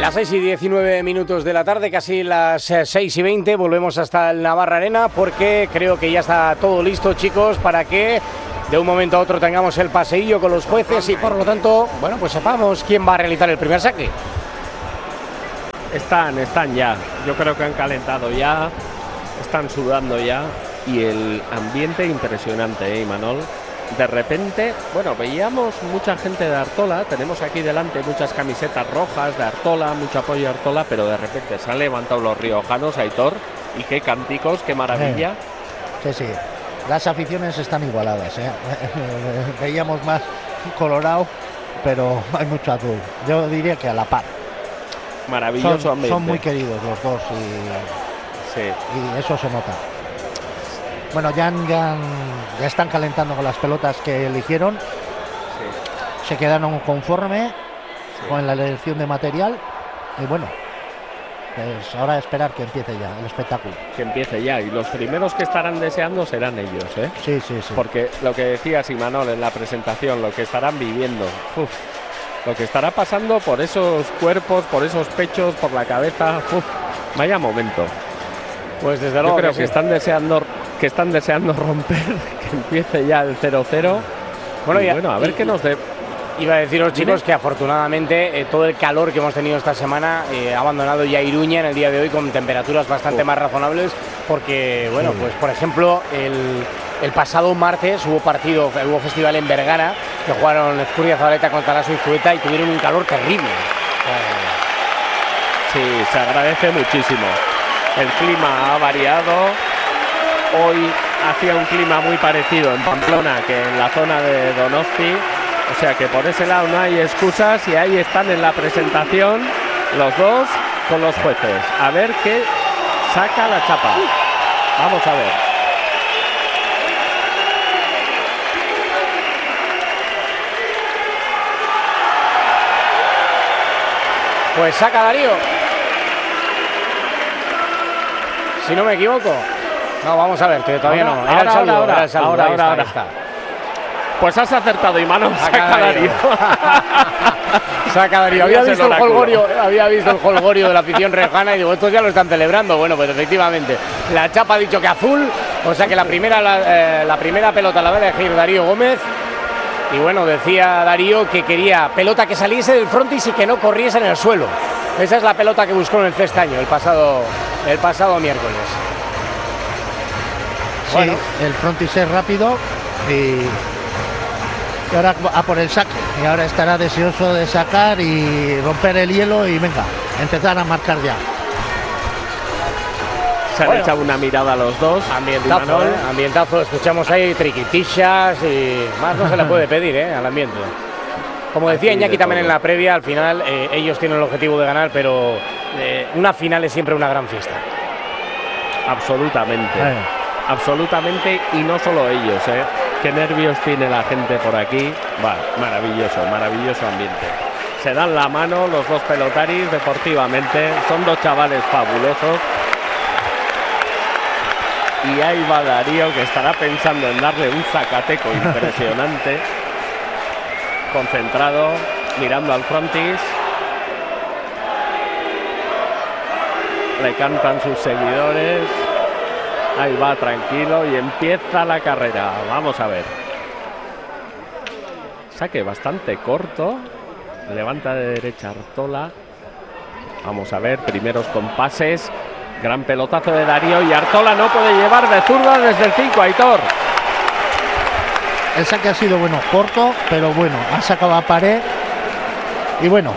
Las 6:19 de la tarde, casi las 6:20, volvemos hasta el Navarra Arena porque creo que ya está todo listo, chicos, para que de un momento a otro tengamos el paseillo con los jueces y por lo tanto, bueno, pues sepamos quién va a realizar el primer saque. Están ya, yo creo que han calentado ya, están sudando ya y el ambiente impresionante, Imanol. De repente, bueno, veíamos mucha gente de Artola, tenemos aquí delante muchas camisetas rojas de Artola, mucho apoyo a Artola, pero de repente se han levantado los riojanos, Aitor, y qué cánticos, qué maravilla. Sí, las aficiones están igualadas, veíamos más colorado, pero hay mucho azul, yo diría que a la par. Maravilloso ambiente. Son muy queridos los dos y eso se nota. Bueno, ya están calentando con las pelotas que eligieron. Sí. Se quedaron conforme con la elección de material. Y bueno, pues ahora esperar que empiece ya el espectáculo. Que empiece ya. Y los primeros que estarán deseando serán ellos, ¿eh? Sí. Porque lo que decías, Imanol, en la presentación, lo que estarán viviendo, lo que estará pasando por esos cuerpos, por esos pechos, por la cabeza, vaya momento. Pues desde luego yo creo que están deseando romper, que empiece ya el 0-0. Bueno, a ver qué nos dé. Iba a deciros, chicos, que afortunadamente todo el calor que hemos tenido esta semana ha abandonado ya Iruña en el día de hoy con temperaturas bastante más razonables, porque, bueno, pues por ejemplo, el pasado martes hubo festival en Vergara, que jugaron Ezcurdia Zabaleta contra la Suizueta y tuvieron un calor terrible. Sí, se agradece muchísimo. El clima ha variado. Hoy hacía un clima muy parecido en Pamplona que en la zona de Donosti. O sea que por ese lado no hay excusas y ahí están en la presentación los dos con los jueces. A ver qué saca la chapa. Vamos a ver. Pues saca Darío. Si no me equivoco. No, vamos a ver, que todavía no. Era el saludo. Ahora está. Pues has acertado, Imanol. Saca Darío. Saca Darío. Había visto el jolgorio de la afición riojana y digo, estos ya lo están celebrando. Bueno, pues efectivamente, la chapa ha dicho que azul, o sea que la primera pelota la va a elegir Darío Gómez. Y bueno, decía Darío que quería pelota que saliese del frontis y que no corriese en el suelo. Esa es la pelota que buscó en el Cestaño el pasado miércoles. Sí, bueno, el frontis es rápido y ahora a por el saque. Y ahora estará deseoso de sacar y romper el hielo y venga, empezar a marcar ya. Se han echado una mirada a los dos. Ambientazo, escuchamos ahí triquitishas y más no se le puede pedir al ambiente. Como decía Iñaki también en la previa, al final ellos tienen el objetivo de ganar, pero una final es siempre una gran fiesta. Absolutamente, y no solo ellos, qué nervios tiene la gente por aquí. Maravilloso ambiente. Se dan la mano los dos pelotaris deportivamente, son dos chavales fabulosos. Y ahí va Darío, que estará pensando en darle un zacateco impresionante. Concentrado, mirando al frontis. Le cantan sus seguidores. Ahí va, tranquilo, y empieza la carrera. Vamos a ver. Saque bastante corto. Levanta de derecha Artola. Vamos a ver, primeros compases. Gran pelotazo de Darío y Artola no puede llevar de zurda desde el 5, Aitor. El saque ha sido corto, pero bueno, ha sacado a pared. Y bueno,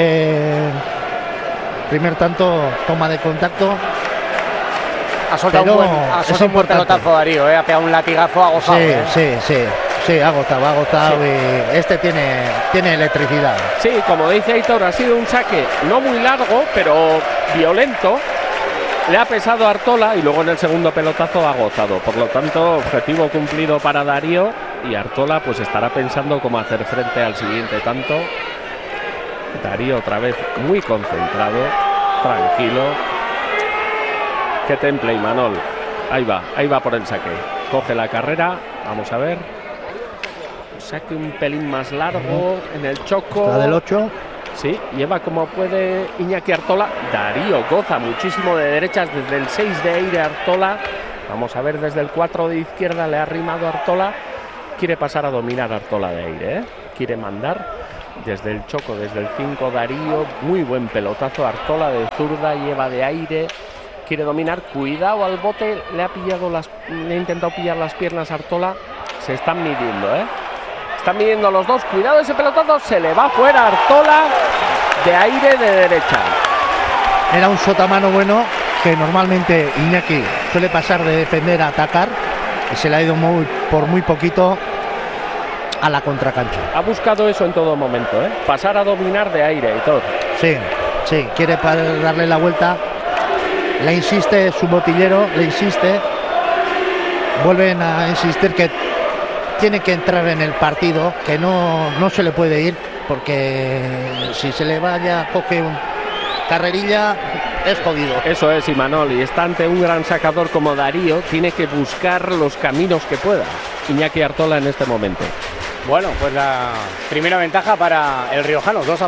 primer tanto, toma de contacto. Ha soltado un buen pelotazo Darío, ha pegado un latigazo, ha gozado. Sí, ha gozado y este tiene electricidad. Sí, como dice Aitor, ha sido un saque no muy largo, pero violento. Le ha pesado a Artola y luego en el segundo pelotazo ha gozado. Por lo tanto, objetivo cumplido para Darío y Artola pues estará pensando cómo hacer frente al siguiente tanto. Darío otra vez muy concentrado, tranquilo. Qué temple, Imanol. Ahí va por el saque. Coge la carrera, vamos a ver. Saque un pelín más largo en el choco. La del 8. Sí, lleva como puede Iñaki Artola. Darío goza muchísimo de derechas desde el 6 de aire Artola. Vamos a ver, desde el 4 de izquierda le ha arrimado Artola. Quiere pasar a dominar Artola de aire, ¿eh? Quiere mandar desde el choco, desde el 5 Darío. Muy buen pelotazo Artola de zurda, lleva de aire. Quiere dominar, cuidado al bote. Le ha intentado pillar las piernas Artola. Se están midiendo, ¿eh? Están midiendo los dos. Cuidado ese pelotazo. Se le va fuera Artola de aire de derecha. Era un sotamano bueno que normalmente Iñaki suele pasar de defender a atacar y se le ha ido por muy poquito a la contracancha. Ha buscado eso en todo momento, ¿eh? Pasar a dominar de aire y todo. Sí, quiere darle la vuelta. Le insiste su botillero, le insiste. Vuelven a insistir que tiene que entrar en el partido, que no se le puede ir, porque si se le vaya, coge un carrerilla, es jodido. Eso es, Imanol, y está ante un gran sacador como Darío, tiene que buscar los caminos que pueda. Iñaki Artola en este momento. Bueno, pues la primera ventaja para el riojano, 2-0.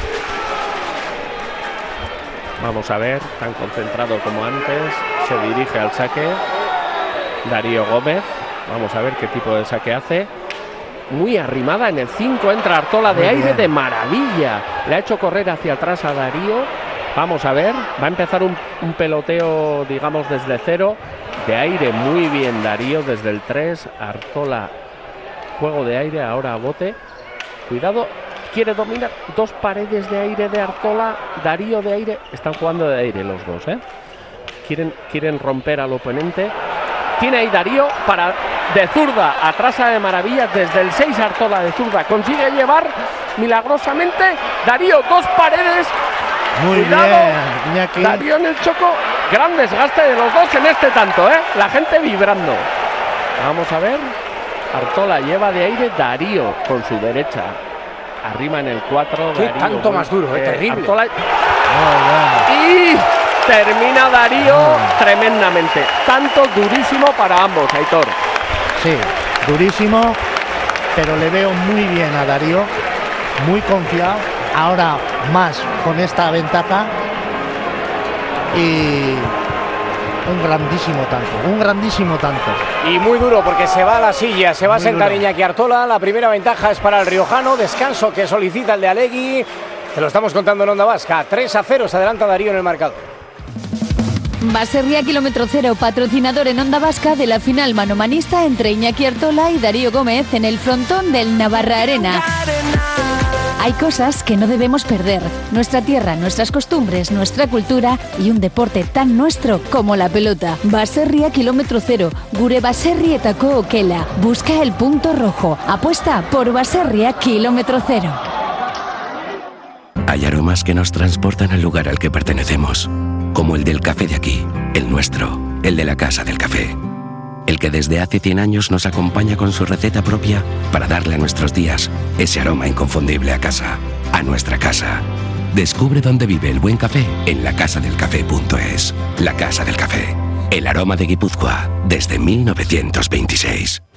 Vamos a ver, tan concentrado como antes, se dirige al saque Darío Gómez. Vamos a ver qué tipo de saque hace. Muy arrimada en el 5, entra Artola de aire de maravilla. Le ha hecho correr hacia atrás a Darío. Vamos a ver, va a empezar un peloteo, digamos, desde cero. De aire muy bien Darío, desde el 3. Artola, juego de aire, ahora a bote. Cuidado, quiere dominar. Dos paredes de aire de Artola. Darío de aire, están jugando de aire los dos, ¿eh? Quieren romper al oponente. Tiene ahí Darío para de zurda, atrasa de maravilla desde el 6 Artola de zurda. Consigue llevar milagrosamente Darío, dos paredes. Muy cuidado, bien, Iñaki. Darío en el choco. Gran desgaste de los dos en este tanto, ¿eh? La gente vibrando. Vamos a ver. Artola lleva de aire, Darío con su derecha. Arriba en el 4. Qué Darío, tanto más duro, terrible. Artola. Y termina Darío tremendamente. Tanto durísimo para ambos, Aitor. Sí, durísimo, pero le veo muy bien a Darío, muy confiado. Ahora más con esta ventaja y un grandísimo tanto. Y muy duro porque se va a la silla, se va a sentar Iñaki Artola. La primera ventaja es para el riojano, descanso que solicita el de Alegui. Te lo estamos contando en Onda Vasca. 3-0 se adelanta Darío en el marcador. Baserria Kilómetro Cero, patrocinador en Onda Vasca de la final manomanista entre Iñaki Artola y Darío Gómez en el frontón del Navarra Arena. Hay cosas que no debemos perder. Nuestra tierra, nuestras costumbres, nuestra cultura y un deporte tan nuestro como la pelota. Baserria Kilómetro Cero, gure baserrietako okela. Busca el punto rojo. Apuesta por Baserria Kilómetro Cero. Hay aromas que nos transportan al lugar al que pertenecemos, como el del café de aquí, el nuestro, el de la Casa del Café. El que desde hace 100 años nos acompaña con su receta propia para darle a nuestros días ese aroma inconfundible a casa, a nuestra casa. Descubre dónde vive el buen café en lacasadelcafé.es. La Casa del Café, el aroma de Guipúzcoa desde 1926.